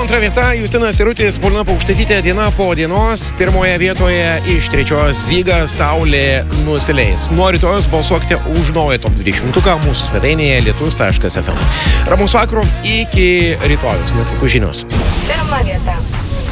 antra vieta Justinas Sirutis, Paulina Paukštetytė, Diena po dienos. Pirmoje vietoje iš trečios Zyga, Saulė nusileis. Nuo rytojus balsuokite už naują top 20-tuką mūsų svetainėje lietus.fm. Ramaus vakaro, iki rytojus, netrukus žinios. Pirma vieta.